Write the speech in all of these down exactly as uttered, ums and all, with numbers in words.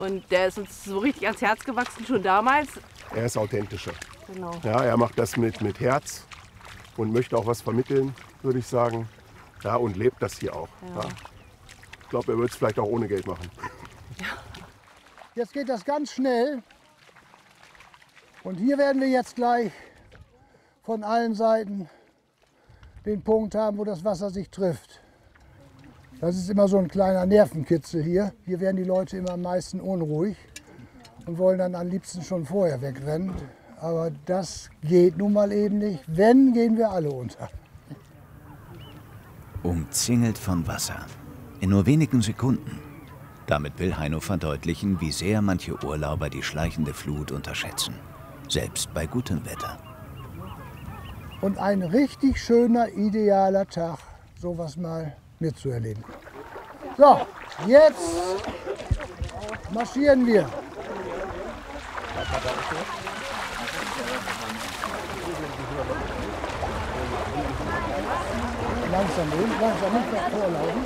Und der ist uns so richtig ans Herz gewachsen, schon damals. Er ist authentischer. Genau. Ja, er macht das mit, mit Herz und möchte auch was vermitteln, würde ich sagen. Ja, und lebt das hier auch. Ja. Ja. Ich glaube, er würde es vielleicht auch ohne Geld machen. Jetzt geht das ganz schnell. Und hier werden wir jetzt gleich von allen Seiten den Punkt haben, wo das Wasser sich trifft. Das ist immer so ein kleiner Nervenkitzel hier. Hier werden die Leute immer am meisten unruhig und wollen dann am liebsten schon vorher wegrennen. Aber das geht nun mal eben nicht. Wenn, gehen wir alle unter. Umzingelt von Wasser. In nur wenigen Sekunden. Damit will Heino verdeutlichen, wie sehr manche Urlauber die schleichende Flut unterschätzen. Selbst bei gutem Wetter. Und ein richtig schöner, idealer Tag, sowas mal mitzuerleben. So, jetzt marschieren wir. Langsam hin, langsam nicht mehr vorlaufen.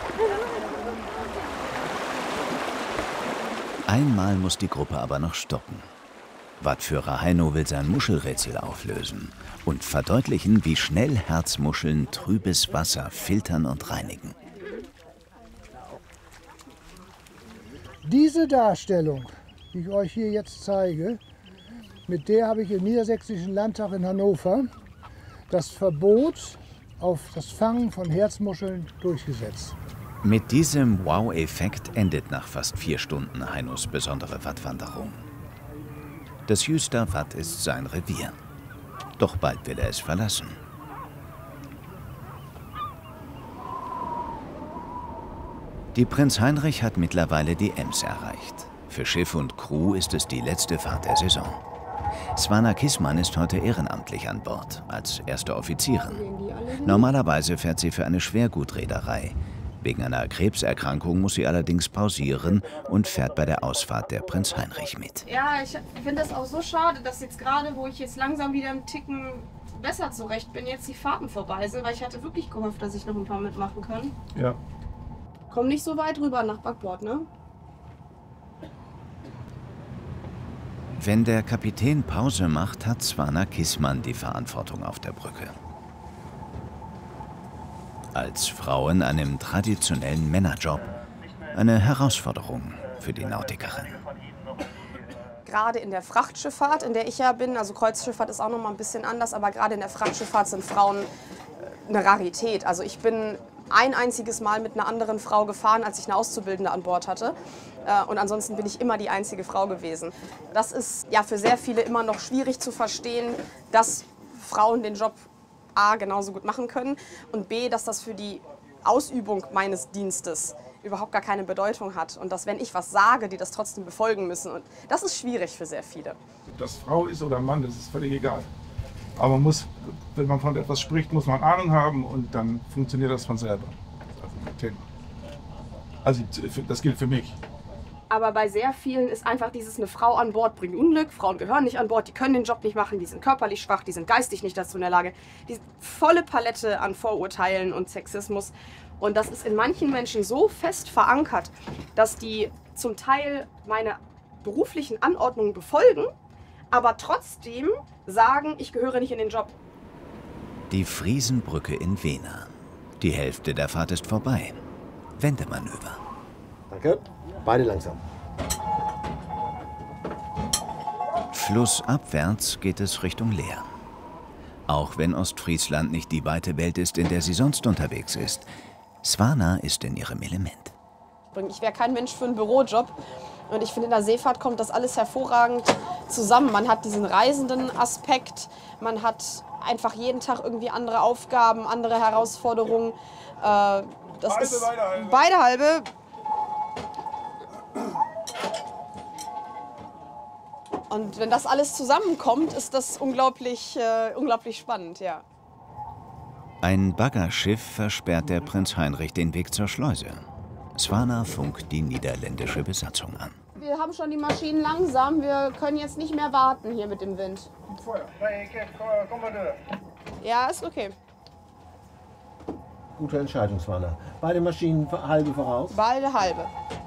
Einmal muss die Gruppe aber noch stoppen. Wattführer Heino will sein Muschelrätsel auflösen und verdeutlichen, wie schnell Herzmuscheln trübes Wasser filtern und reinigen. Diese Darstellung, die ich euch hier jetzt zeige, mit der habe ich im Niedersächsischen Landtag in Hannover das Verbot auf das Fangen von Herzmuscheln durchgesetzt. Mit diesem Wow-Effekt endet nach fast vier Stunden Heinos besondere Wattwanderung. Das Jüster Watt ist sein Revier. Doch bald will er es verlassen. Die Prinz Heinrich hat mittlerweile die Ems erreicht. Für Schiff und Crew ist es die letzte Fahrt der Saison. Swana Kissmann ist heute ehrenamtlich an Bord, als erste Offizierin. Normalerweise fährt sie für eine Schwergutreederei. Wegen einer Krebserkrankung muss sie allerdings pausieren und fährt bei der Ausfahrt der Prinz Heinrich mit. Ja, ich finde das auch so schade, dass jetzt gerade, wo ich jetzt langsam wieder einen Ticken besser zurecht bin, jetzt die Fahrten vorbei sind, weil ich hatte wirklich gehofft, dass ich noch ein paar mitmachen kann. Ja. Komm nicht so weit rüber nach Backbord, ne? Wenn der Kapitän Pause macht, hat Swana Kissmann die Verantwortung auf der Brücke. Als Frau in einem traditionellen Männerjob eine Herausforderung für die Nautikerin. Gerade in der Frachtschifffahrt, in der ich ja bin, also Kreuzschifffahrt ist auch noch mal ein bisschen anders, aber gerade in der Frachtschifffahrt sind Frauen eine Rarität. Also ich bin ein einziges Mal mit einer anderen Frau gefahren, als ich eine Auszubildende an Bord hatte. Und ansonsten bin ich immer die einzige Frau gewesen. Das ist ja für sehr viele immer noch schwierig zu verstehen, dass Frauen den Job A genauso gut machen können und B, dass das für die Ausübung meines Dienstes überhaupt gar keine Bedeutung hat und dass, wenn ich was sage, die das trotzdem befolgen müssen. Und das ist schwierig für sehr viele. Ob das Frau ist oder Mann, das ist völlig egal. Aber man muss, wenn man von etwas spricht, muss man Ahnung haben und dann funktioniert das von selber. Also das gilt für mich. Aber bei sehr vielen ist einfach dieses, eine Frau an Bord bringt Unglück, Frauen gehören nicht an Bord, die können den Job nicht machen, die sind körperlich schwach, die sind geistig nicht dazu in der Lage. Die volle Palette an Vorurteilen und Sexismus. Und das ist in manchen Menschen so fest verankert, dass die zum Teil meine beruflichen Anordnungen befolgen, aber trotzdem sagen, ich gehöre nicht in den Job. Die Friesenbrücke in Wena. Die Hälfte der Fahrt ist vorbei. Wendemanöver. Danke. Beide langsam. Flussabwärts geht es Richtung Leer. Auch wenn Ostfriesland nicht die weite Welt ist, in der sie sonst unterwegs ist, Swana ist in ihrem Element. Ich wäre kein Mensch für einen Bürojob. Und ich finde, in der Seefahrt kommt das alles hervorragend zusammen. Man hat diesen reisenden Aspekt, man hat einfach jeden Tag irgendwie andere Aufgaben, andere Herausforderungen. Äh, das Halbe, ist beide halbe. beide halbe. Und wenn das alles zusammenkommt, ist das unglaublich, äh, unglaublich spannend, ja. Ein Baggerschiff versperrt der Prinz Heinrich den Weg zur Schleuse. Swana funkt die niederländische Besatzung an. Wir haben schon die Maschinen langsam, wir können jetzt nicht mehr warten hier mit dem Wind. Ja, ist okay. Gute Entscheidung, Swana. Beide Maschinen halbe voraus. Beide halbe.